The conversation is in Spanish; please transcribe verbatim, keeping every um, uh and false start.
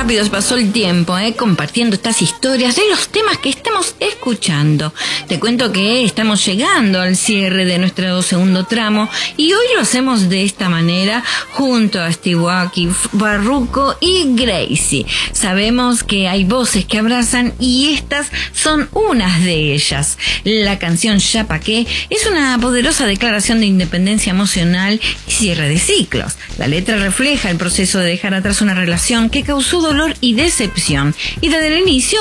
rápido se pasó el tiempo, ¿eh? Compartiendo estas historias de los temas que estamos escuchando. Te cuento que estamos llegando al cierre de nuestro segundo tramo y hoy lo hacemos de esta manera junto a Steve Aoki, Farruko y Gracie. Sabemos que hay voces que abrazan y estas son unas de ellas. La canción Ya Pa' Qué es una poderosa declaración de independencia emocional y cierre de ciclos. La letra refleja el proceso de dejar atrás una relación que causó dolor y decepción y desde el inicio